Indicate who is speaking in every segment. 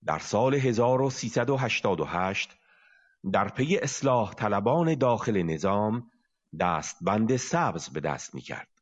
Speaker 1: در سال 1388 در پی اصلاح طلبان داخل نظام دستبند سبز به دست می کرد.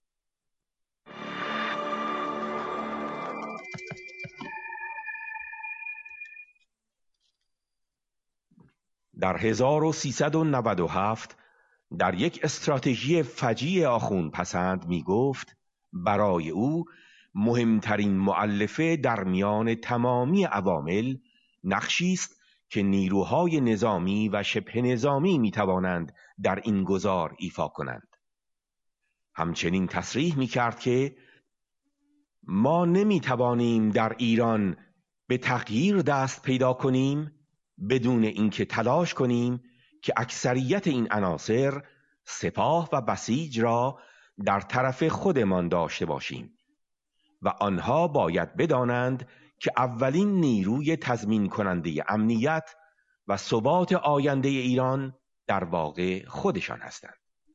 Speaker 1: در 1397 در یک استراتژی فجیع آخوند پسند می گفت برای او مهمترین مؤلفه در میان تمامی عوامل نقشی است که نیروهای نظامی و شبه نظامی می توانند در این گذار ایفا کنند. همچنین تصریح می کرد که ما نمی توانیم در ایران به تغییر دست پیدا کنیم بدون اینکه تلاش کنیم که اکثریت این عناصر سپاه و بسیج را در طرف خودمان داشته باشیم و آنها باید بدانند که اولین نیروی تضمین کننده امنیت و ثبات آینده ایران در واقع خودشان هستند.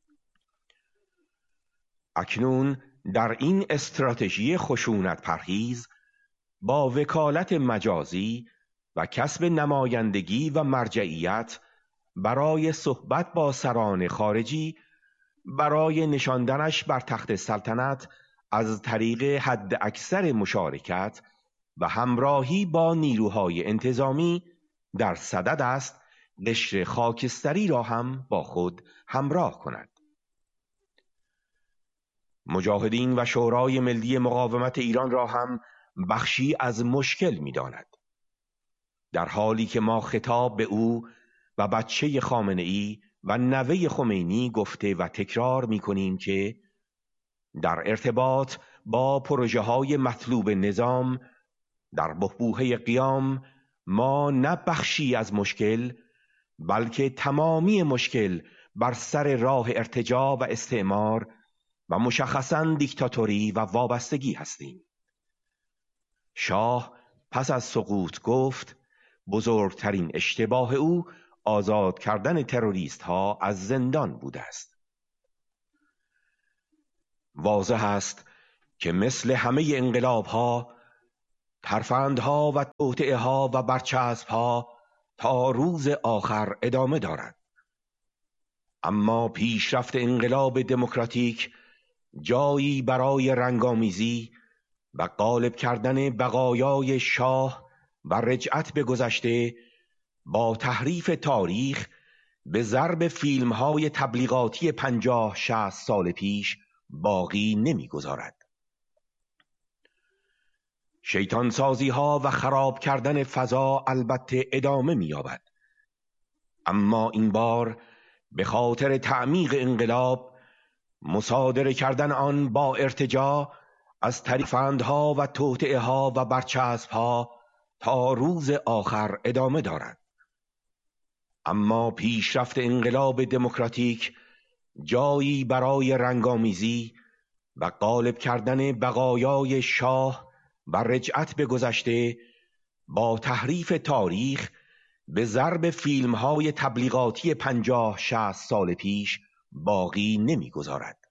Speaker 1: اکنون در این استراتژی خشونت پرهیز با وکالت مجازی و کسب نمایندگی و مرجعیت برای صحبت با سران خارجی برای نشاندنش بر تخت سلطنت از طریق حد اکثر مشارکت و همراهی با نیروهای انتظامی در صدد است قشر خاکستری را هم با خود همراه کند. مجاهدین و شورای ملی مقاومت ایران را هم بخشی از مشکل می داند. در حالی که ما خطاب به او و بچه خامنه‌ای و نوه خمینی گفته و تکرار می کنیم که در ارتباط با پروژه های مطلوب نظام در بحبوحه قیام ما نه بخشی از مشکل بلکه تمامی مشکل بر سر راه ارتجاع و استعمار و مشخصاً دیکتاتوری و وابستگی هستیم. شاه پس از سقوط گفت بزرگترین اشتباه او آزاد کردن تروریست ها از زندان بوده است. واضح است که مثل همه انقلاب ها ترفندها و توطئه ها و برچسب ها تا روز آخر ادامه دارد. اما پیشرفت انقلاب دموکراتیک جایی برای رنگامیزی و غالب کردن بقایای شاه و رجعت به گذشته با تحریف تاریخ به ضرب فیلم های تبلیغاتی 50-60 سال پیش باقی نمیگذارد. شیطان سازی ها و خراب کردن فضا البته ادامه می‌یابد، اما این بار به خاطر تعمیق انقلاب مصادره کردن آن با ارتجاع از تریفندها و توطئه ها و برچسب ها تا روز آخر ادامه دارد. اما پیشرفت انقلاب دموکراتیک جایی برای رنگامیزی و غالب کردن بقایای شاه و رجعت به گذشته با تحریف تاریخ به ضرب فیلم های تبلیغاتی 50-60 سال پیش باقی نمیگذارد.